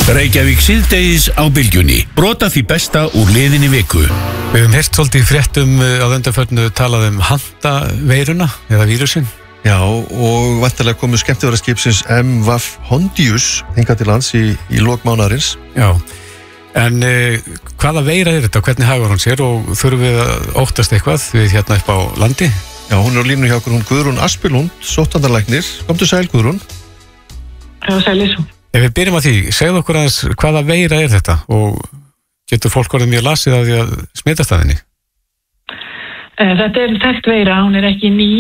Reykjavík síðdegis á bylgjunni. Brota því besta úr liðinni viku. Við höfum heyrt svolítið í fréttum á undanförnu talað handaveiruna eða vírusinn. Já, og vantarlega komu skemmtiferðaskipsins MV Hondius hingað til lands í lok mánaðarins. Já, en hvaða veira þetta? Hvernig hagar hún sér og þurfum við að óttast eitthvað við hérna upp á landi? Já, hún á línu hjá okkur, hún Guðrún Aspelund, sóttvarnalæknir. Komdu sæl, Guðrún. Já, sælir svo. Ef við byrjum á því, segðu okkur aðeins hvaða veira þetta og getur fólk orðið mjög lasið af því að smitast að henni? Þetta þekkt veira, hún ekki ný,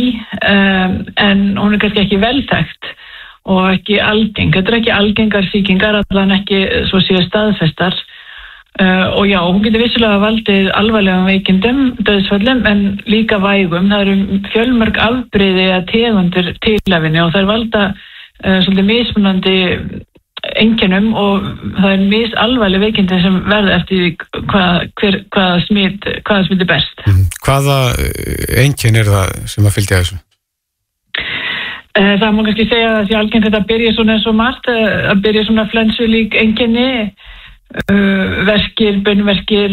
en hún kannski ekki velþekkt og ekki algeng. Þetta ekki algengar sýkingar, allan ekki svo séu staðfestar. Og já, hún getur vissulega valdið alvarlegum veikindum, dauðsföllum, en líka vægum. Það eru fjölmörg afbrigði að tegundir til af henni og það valda svolítið mismunandi einkennum og það er misalvarleg veikindi sem verða eftir hvaða smit best. Hvaða einkenni það sem að fylgja þessu? Það má kannski segja að það sé algengt að byrja svona eins og margt, að byrja svona flensulík einkenni, verkir, beinverkir,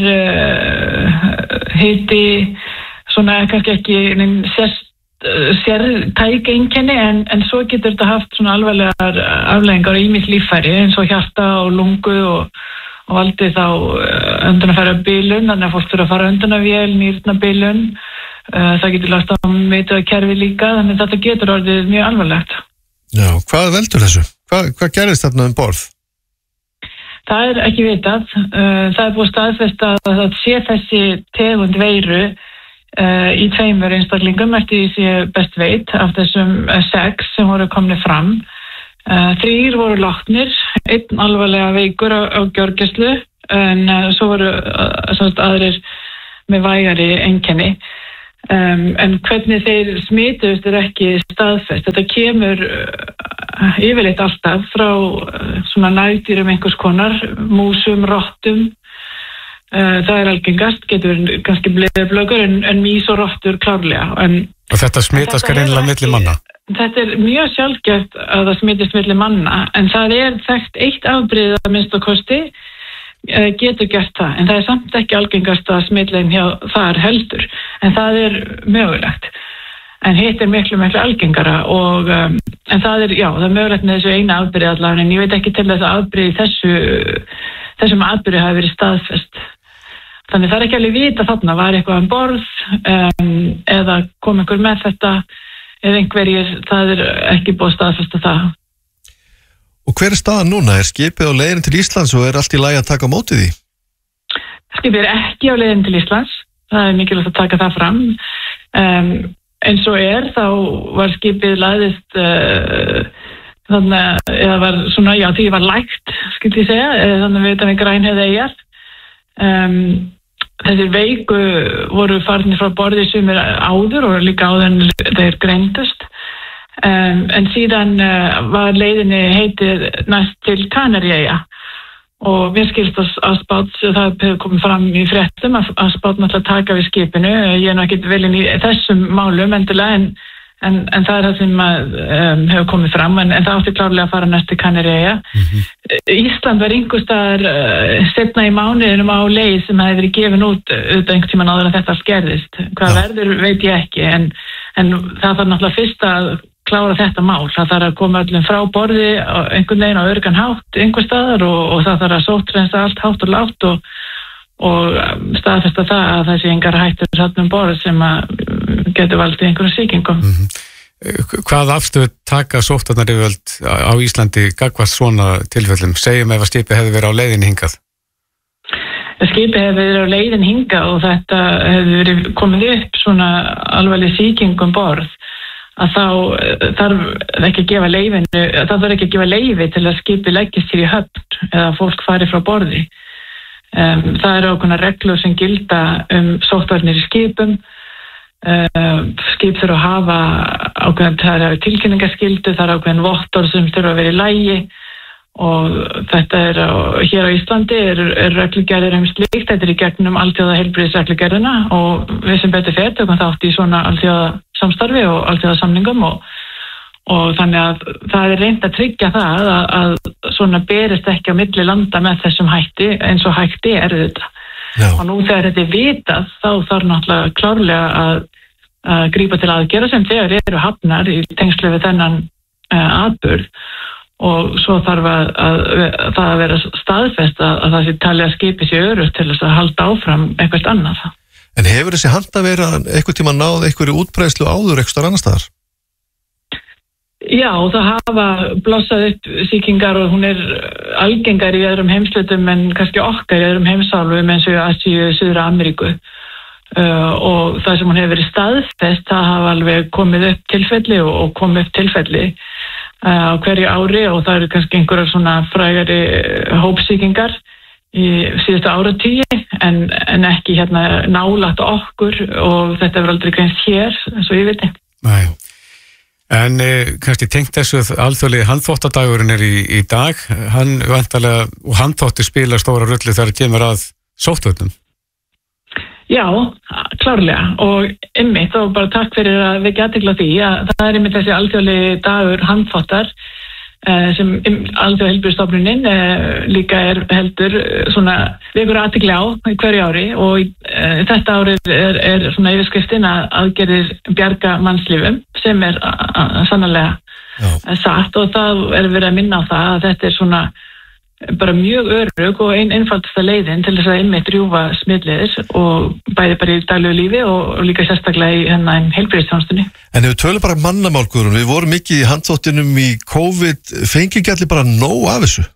hiti, svona kannski ekki sértæk einkenni en svo getur þetta haft svona alvarlegar afleiðingar á ýmis líffæri eins og hjarta og lungu og valdið þá öndunarfærabilun, þannig að fólk þurfa að fara öndunarvél, nýrnabilun, það getur lagt á meitakerfi líka, þannig að þetta getur orðið mjög alvarlegt. Já, hvað veldur þessu? Hvað gerðist þarna borð? Það ekki vitað, það búið staðfest að það sé þessi tegund veiru í tveimur einstaklingum eftir því best veit af þessum 6 sem voru komnir fram. 3 voru látnir, 1 alvarlega veikur á gjörgæslu en svo voru aðrir með vægari einkenni. En hvernig þeir smituðust ekki staðfest. Þetta kemur yfirleitt alltaf frá svona nagdýrum einhvers konar, músum, rottum. Það algengast, getur kannski blöðblökur en mýs og rottur klárlega. Og þetta smitast greinilega milli manna? Þetta mjög sjaldgæft að það smitist milli manna, en það þekkt eitt afbrigði að minnsta kosti getur gert það, en það samt ekki algengast að smitlein hjá þar heldur, en það mögulegt. En hitt miklu algengara og en það það mögulegt með þessu eina afbrigði allavega, en ég veit ekki til þess að afbrigði þessum afbrigði hafi verið staðfest. Þannig það ekki alveg vita þarna, var eitthvað borð eða kom einhver með þetta eða einhverjir, það ekki búið staðfesta það. Og hver staðan núna? Skipið á leiðin til Íslands og allt í lagi að taka á móti því? Skipið ekki á leiðin til Íslands, það mikilvægt að taka það fram. Eins og þá var skipið lagðist þannig að var svona, já, því var lægt, skildi ég segja, þannig við Grænhöfða eyjar. Þessir veiku voru farnir frá borði sumir áður og líka áður en þeir greindust. En síðan var leiðinni heitið næst til Kanaríeyja og mér skilst að Spáts, það hefur komið fram í fréttum að Spáts náttúrulega taka við skipinu. Ég er ekki velinn í þessum málum endilega en það það sem hefur komið fram en það átti klárlega að fara næst til Kanaríeyja. Ísland var einhvers staðar seinna í mánuðinum á leið sem hefði verið gefin út einhvern tímann áður en þetta skerðist. Hvað verður veit ég ekki en það þarf náttúrulega fyrst að klára þetta mál. Það þarf að koma öllum frá borði einhvern veginn á örgan hátt einhvers staðar og það þarf að sótthreinsa allt hátt og lágt og staðfesta það að það sé engar hættur þarna borð sem getur valdið einhverjum sýkingum. Hvað afstöðu taka sóttvarnayfirvöld á Íslandi gagnvart svona tilfellum? Segjum ef að skipið hefði verið á leiðinni hingað. Skipið hefði verið á leiðinni hingað og þetta hefði verið komið upp svona alvarleg sýkingum borð að þá þarf ekki að gefa leyfi til að skipið leggist hér í höfn eða fólk fari frá borði. Það eru ákveðnar reglur sem gilda sóttvarnir í skipum. Skip þurfa að hafa ákveðin, það eru tilkynningaskyldu, það eru ákveðin vottorð sem þurfa að vera í lagi og þetta hér á Íslandi er reglugerðir slíkt, þetta í gegnum alþjóða heilbrigðisreglugerðina og við sem betur fer tökum þátt í svona alþjóða samstarfi og alþjóða samningum og þannig að það reynt að tryggja það að svona berist ekki á milli landa með þessum hætti eins og hætti þetta. Já. Og nú þegar þetta vitað þá þarf náttúrulega klárlega að grípa til aðgerða sem þegar eru hafnar í tengslu við þennan atburð og svo þarf að vera staðfest að það sé talið að skipi sér örugt til þess að halda áfram eitthvað annað. En hefur þessi handavera eitthvað tíma náð einhverju útbreiðslu áður eitthvað annar staðar? Já, það hafa blossað upp sýkingar og hún algengar í öðrum heimslutum en kannski okkar í öðrum heimsálfum eins og í Asíu, Suður Ameríku og það sem hún hefur verið staðfest það hafa alveg komið upp tilfelli og komið upp tilfelli á hverju ári og það eru kannski einhverjar svona frægari hópsýkingar í síðustu áratugum en ekki hérna nálægt okkur og þetta verður aldrei greinst hér eins og ég veit. Nei. En kannski tengt þessu alþjóðlegi handþvottadagurinn í dag, hann vantarlega og handþvotti spila stóra rullu þegar kemur að sóttvörnum. Já, klárlega og einmitt og bara takk fyrir að við getum því að það einmitt þessi alþjóðlegi dagur handþvottar sem alþjóða heilbrigðisstofnunin líka heldur svona vekur athygli á í hverju ári og þetta árið svona yfirskriftin að aðgerðir bjarga mannslífum sem sannarlega satt og það verið að minna á það að þetta svona bara mjög örugg og einfaldasta leiðin til þess að einmitt rjúfa smitleiðir og bæði bara í daglegu lífi og líka sérstaklega í heilbrigðisþjónustunni. En ef við tölum bara mannamál, Guðrún, við vorum mikið í handþvottinum í COVID, fengi ekki allir bara nóg af þessu?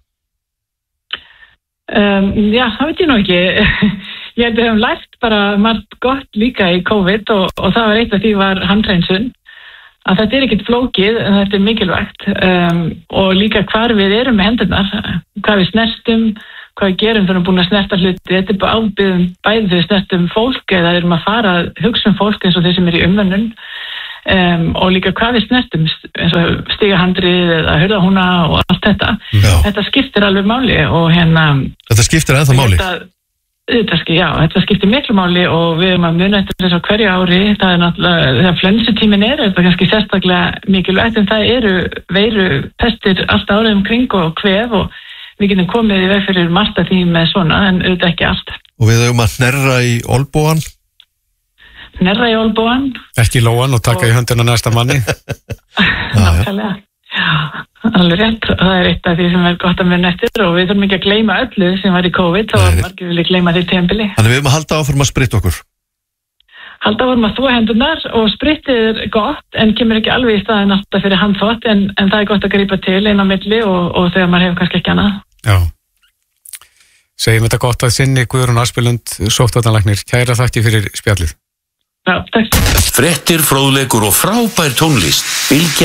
Já, það veit ég nú ekki. Ég held að við hefum lært bara margt gott líka í COVID og það var eitt af því var handhreinsun. Að þetta ekkert flókið, en þetta mikilvægt og líka hvar við erum með hendurnar, hvað við snertum, hvað við gerum þegar við erum búin að snerta hluti. Þetta bara ábyrðum bæði þegar við snertum fólk eða erum að fara að hugsa fólk eins og þeir sem eru í umönnun og líka hvað við snertum, eins og stigahandrið eða hurðahúna og allt þetta. Já. Þetta skiptir alveg máli og Þetta skiptir ennþá máli? Þetta skiptir miklu máli og við erum að muna eftir þess að hverju ári, það náttúrulega, þegar flensutíminn þetta kannski sérstaklega mikilvægt en það eru veiru pestir allt árið kring og kvef og við getum komið í veg fyrir margt af því með svona en auðvitað ekki allt. Og við höfum að hnerra í olnbogann? Hnerra í olnbogann. Ekki í lóan og taka í höndina næsta manni? Nákvæmlega. Já, alveg rétt. Það eitt af því sem gott að muna eftir og við þurfum ekki að gleyma öllu sem var í COVID og margir vilja gleyma því tímabili. Þannig við höfum að halda áfram að spritta okkur? Halda áfram að þvo hendurnar og sprittið gott en kemur ekki alveg í staðinn alltaf fyrir handþvott en það gott að grípa til einn á milli og þegar maður hefur kannski ekki annað. Já. Segjum þetta gott að sinni Guðrún Aspelund, sóttvarnalæknir. Kæra þakki fyrir spjallið. Já, takk. Fréttir, fróðleikur og frábær tónlist.